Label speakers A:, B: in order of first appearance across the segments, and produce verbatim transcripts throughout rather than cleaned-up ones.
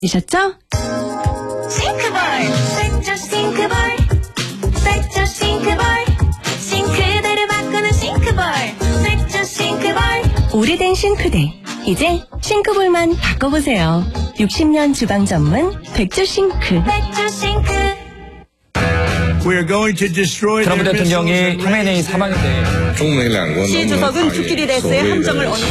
A: 이셨죠?
B: 싱크볼, 백조 싱크볼, 백조 싱크볼, 싱크대를 바꾸는 싱크볼, 백조 싱크볼.
A: 오래된 싱크대, 이제 싱크볼만 바꿔보세요. 육십 년 주방 전문 백조 싱크.
B: 백조 싱크.
C: 트럼프 대통령이 카메네이 사망인데
D: 시 주석은 죽기리 레스의 함정을 얻는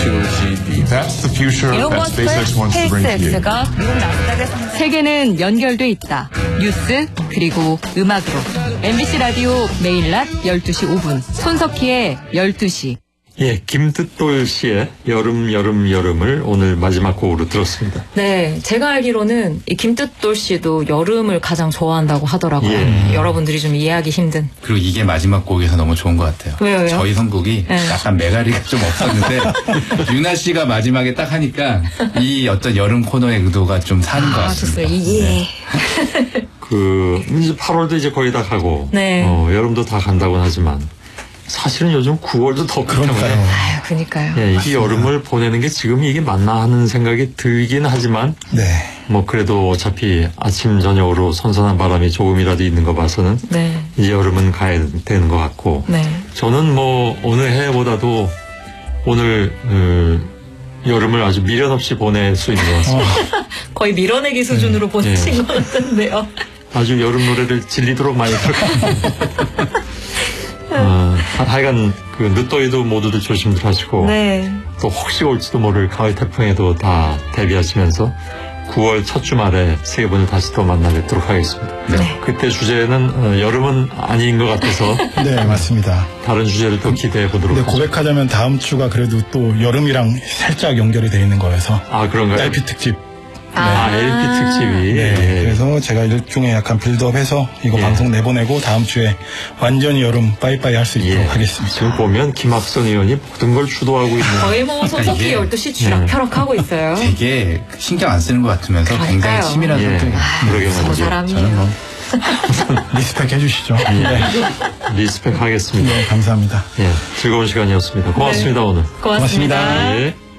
E: 일론 머스크의 스페이스X가 미국 나스닥에 세계는 연결돼 있다. 뉴스 그리고 음악으로 엠비씨 라디오 매일 낮 열두 시 오 분 손석희의 열두 시.
F: 예, 김뜻돌 씨의 여름 여름 여름을 오늘 마지막 곡으로 들었습니다.
G: 네, 제가 알기로는 이 김뜻돌 씨도 여름을 가장 좋아한다고 하더라고요.
F: 예.
G: 여러분들이 좀 이해하기 힘든.
H: 그리고 이게 마지막 곡에서 너무 좋은 것 같아요.
G: 왜요? 왜요?
H: 저희 선곡이
G: 네.
H: 약간 메가리가 좀 없었는데 유나 씨가 마지막에 딱 하니까 이 어떤 여름 코너의 의도가 좀 사는 것
G: 아,
H: 같습니다.
G: 좋어요. 예.
H: 네.
F: 그 이제 팔월도 이제 거의 다 가고
G: 네.
F: 어, 여름도 다 간다고는 하지만 사실은 요즘 구월도 덥기 때문에
G: 아유, 그니까요.
F: 예, 이 여름을 보내는 게 지금 이게 맞나 하는 생각이 들긴 하지만
I: 네.
F: 뭐 그래도 어차피 아침 저녁으로 선선한 바람이 조금이라도 있는 거 봐서는
G: 네.
F: 이제 여름은 가야 되는 것 같고
G: 네.
F: 저는 뭐 어느 해보다도 오늘 어, 여름을 아주 미련 없이 보낼 수 있는 것 같습니다.
G: 거의 밀어내기 수준으로
F: 네.
G: 보내신
F: 네.
G: 것 같은데요.
F: 아주 여름 노래를 질리도록 많이 들었거든요. 어, 하여간 그 늦더위도 모두들 조심들 하시고
G: 네.
F: 또 혹시 올지도 모를 가을 태풍에도 다 대비하시면서 구월 첫 주말에 세 분을 다시 또 만나 뵙도록 하겠습니다.
G: 네.
F: 그때 주제는 어, 여름은 아닌 것 같아서
I: 네, 맞습니다.
F: 다른 주제를 또 기대해 보도록
I: 근데
F: 하죠.
I: 고백하자면 다음 주가 그래도 또 여름이랑 살짝 연결이 돼 있는 거여서
F: 아 그런가요?
I: 엘피 특집.
F: 아, 엘피 특집이.
I: 네.
F: 예.
I: 그래서 제가 일종의 약간 빌드업해서 이거
F: 예.
I: 방송 내보내고 다음 주에 완전히 여름 빠이빠이 할 수 있도록
F: 예.
I: 하겠습니다.
F: 지금 보면 김학선 의원이 모든 걸 주도하고 있는.
G: 거의 뭐 손석희
H: 이게-
G: 열두 시 쥐락펴락하고 있어요.
H: 되게 신경 안 쓰는 것 같으면서
G: 그러니까요.
H: 굉장히 치밀한
F: 예.
H: 성격이
F: 그러게
G: 서로
F: 말이죠.
G: 사람이에요.
H: 저는 뭐
I: 리스펙 해주시죠. 네.
F: 리스펙 하겠습니다.
I: 네, 감사합니다.
F: 예, 즐거운 시간이었습니다. 고맙습니다, 오늘.
G: 고맙습니다.
I: 고맙습니다.
F: 예.